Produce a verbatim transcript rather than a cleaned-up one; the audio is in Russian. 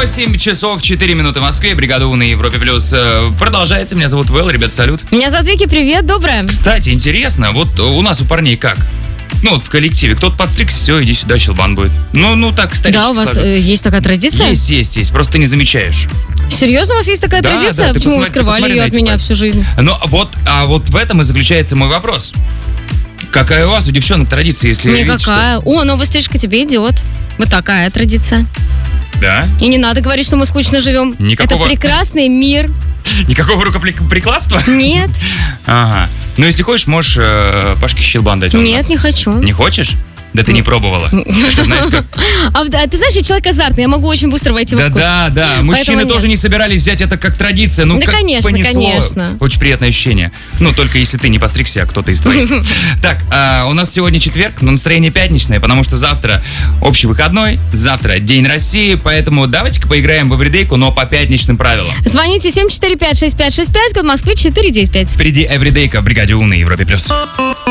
восемь часов четыре минуты в Москве. Бригада У на Европе Плюс продолжается. Меня зовут Вэл. Ребят, салют. Меня зовут Вики. Привет, доброе. Кстати, интересно, вот у нас у парней как? Ну, вот в коллективе. Кто-то подстригся, все, иди сюда, щелбан будет. Ну, ну так, исторически. Да, у вас сложно. э, есть такая традиция? Есть, есть, есть. Просто ты не замечаешь. Серьезно, у вас есть такая Да, традиция? да, ты Почему вы посмотри- ты скрывали посмотри ее на от эти меня пальцы. всю жизнь? Но вот, а вот в этом и заключается мой вопрос. Какая у вас, у девчонок, традиция, если видите, Никакая. О, новая стрижка тебе идет. Вот такая традиция. что... Да? И не надо говорить, что мы скучно живем. Никакого- Это прекрасный мир. Никакого рукоприкладства? Нет, Ага. Ну, если хочешь, можешь э, Пашке щелбан дать. Он у нет, нас. не хочу. Не хочешь? Да ты не пробовала. Это знаешь как? А, да, ты знаешь, я человек азартный, я могу очень быстро войти Да, во вкус. да, да. Мужчины Поэтому тоже нет. не собирались взять это как традиция. Ну, Да, как конечно, понесло. конечно. Очень приятное ощущение. Ну, только если ты не постригся, а кто-то из твоих. Так, а, у нас сегодня четверг, но настроение пятничное, потому что завтра общий выходной, завтра День России, поэтому давайте-ка поиграем в эвридейку, но по пятничным правилам. Звоните семь четыре пять шесть пять шесть пять, код Москвы четыре девять пять. Впереди эвридейка в бригаде У на Европе+. плюс.